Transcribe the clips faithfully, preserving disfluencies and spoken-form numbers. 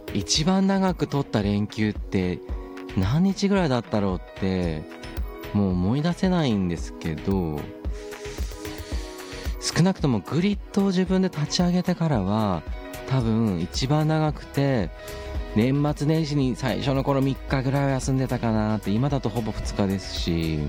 一番長く取った連休って何日ぐらいだったろうってもう思い出せないんですけど、少なくともグリッドを自分で立ち上げてからは多分一番長くて、年末年始に最初の頃みっかぐらいは休んでたかなって。今だとほぼふつかですし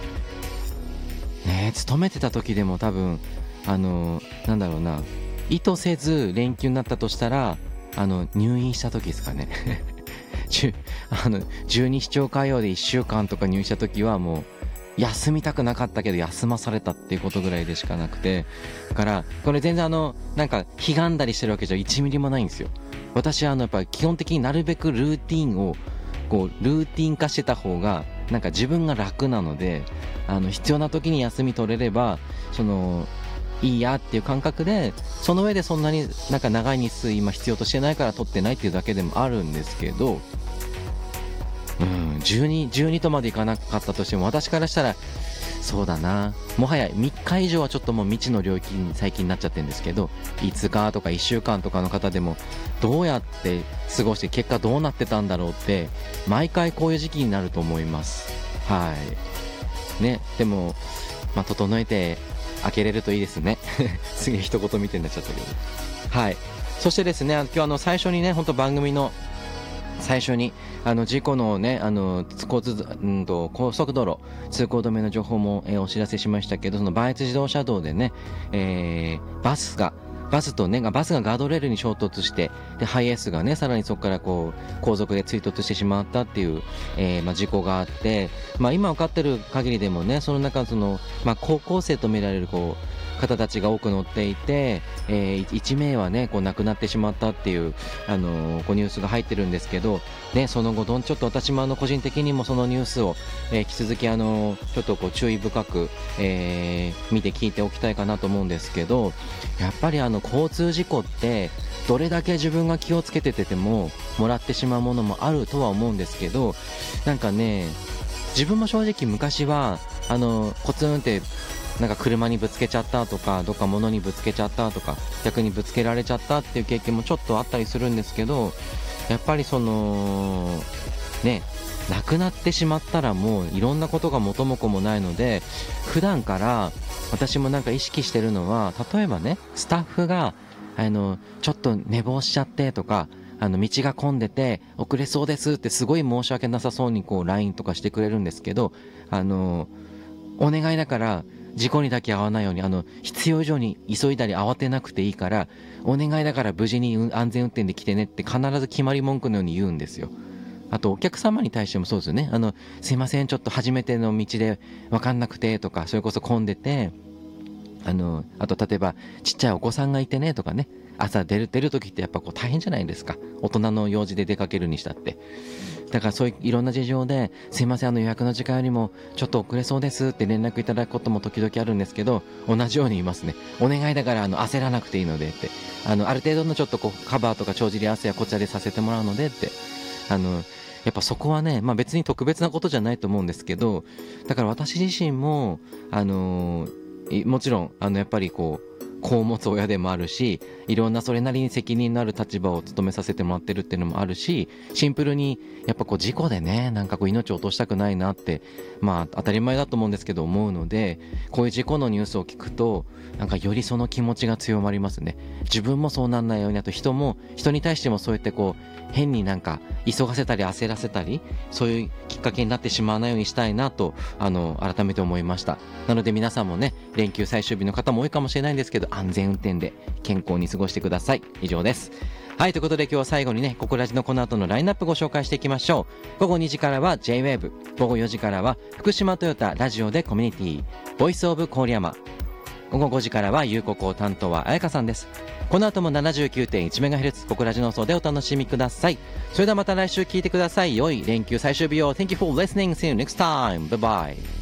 ね。勤めてた時でも多分あのなんだろうな、意図せず連休になったとしたらあの入院した時ですかねあの十二指腸潰瘍でいっしゅうかんとか入院した時はもう休みたくなかったけど休まされたっていうことぐらいでしかなくて、だからこれ全然あのなんかひがんだりしてるわけじゃいちミリもないんですよ。私はあのやっぱ基本的になるべくルーティンをこうルーティン化してた方がなんか自分が楽なので、あの必要な時に休み取れればそのいいやっていう感覚で、その上でそんなになんか長い日数今必要としてないから取ってないっていうだけでもあるんですけど、うんじゅうに、じゅうにとまでいかなかったとしても私からしたらそうだな、もはやみっか以上はちょっともう未知の領域に最近なっちゃってるんですけど、いつかとかいっしゅうかんとかの方でもどうやって過ごして結果どうなってたんだろうって毎回こういう時期になると思います。はいね。でもまあ整えて開けれるといいですねすげえ一言みたいになっちゃったけど。はい。そしてですね、今日あの最初にね、本当番組の最初にあの事故のね、あの交通うんと高速道路通行止めの情報も、えー、お知らせしましたけど、その磐越自動車道でね、えー、バスがバスとねバスがガードレールに衝突して、でハイエースがねさらにそこからこう後続で追突してしまったっていう、えーまあ、事故があって、まあ、今分かってる限りでもね、その中その、まあ、高校生と見られるこう方たちが多く乗っていて、えー、いち名はねこう亡くなってしまったっていう、あのー、こうニュースが入ってるんですけど、ね、その後どんちょっと私もあの個人的にもそのニュースを、えー、引き続きあのー、ちょっとこう注意深く、えー、見て聞いておきたいかなと思うんですけど、やっぱりあの交通事故ってどれだけ自分が気をつけててももらってしまうものもあるとは思うんですけど、なんかね自分も正直昔はあのコツンってなんか車にぶつけちゃったとか、どっか物にぶつけちゃったとか、逆にぶつけられちゃったっていう経験もちょっとあったりするんですけど、やっぱりそのね亡くなってしまったらもういろんなことが元も子もないので、普段から私もなんか意識してるのは、例えばねスタッフがあのちょっと寝坊しちゃってとか、あの道が混んでて遅れそうですってすごい申し訳なさそうにこう ライン とかしてくれるんですけど、あのお願いだから事故にだけ遭わないように、あの必要以上に急いだり慌てなくていいからお願いだから無事に安全運転で来てねって必ず決まり文句のように言うんですよ。あとお客様に対してもそうですよね。あのすいませんちょっと初めての道で分かんなくてとか、それこそ混んでて、あのあと例えばちっちゃいお子さんがいてねとかね、朝出る出る時ってやっぱこう大変じゃないですか、大人の用事で出かけるにしたって。だからそういういろんな事情ですいませんあの予約の時間よりもちょっと遅れそうですって連絡いただくことも時々あるんですけど、同じように言いますね。お願いだからあの焦らなくていいのでって、あのある程度のちょっとこうカバーとか帳尻合わせはこちらでさせてもらうのでって、あのやっぱそこはね、まあ別に特別なことじゃないと思うんですけど、だから私自身もあのー、もちろんあのやっぱりこう子を持つ親でもあるし、いろんなそれなりに責任のある立場を務めさせてもらってるっていうのもあるし、シンプルにやっぱこう事故でねなんかこう命を落としたくないなって、まあ当たり前だと思うんですけど思うので、こういう事故のニュースを聞くとなんかよりその気持ちが強まりますね。自分もそうなんないように、あと人も人に対してもそうやってこう変になんか急がせたり焦らせたり、そういうきっかけになってしまわないようにしたいなとあの改めて思いました。なので皆さんもね連休最終日の方も多いかもしれないんですけど、安全運転で健康に過ごしてください。以上です。はい、ということで今日は最後にね、ここラジのこの後のラインナップご紹介していきましょう。午後にじからは ジェイウェーブ、午後よじからは福島トヨタラジオでコミュニティボイスオブ郡山、午後ごじからは有効校担当は彩香さんです。この後も ななじゅうきゅうてんいちメガヘルツ ここラジの放送でお楽しみください。それではまた来週聞いてください。良い連休最終日を Thank you for listening. See you next time. Bye bye.